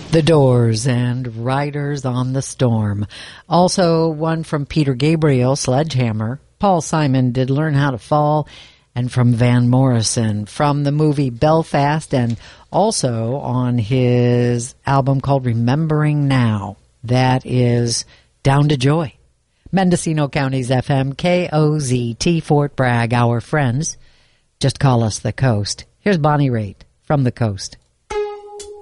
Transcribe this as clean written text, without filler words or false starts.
The Doors and Riders on the Storm. Also one from Peter Gabriel, Sledgehammer. Paul Simon did Learn How to Fall. And from Van Morrison, from the movie Belfast, and also on his album called Remembering Now. That is Down to Joy. Mendocino County's FM, KOZT, Fort Bragg, our friends. Just call us the Coast. Here's Bonnie Raitt from the Coast.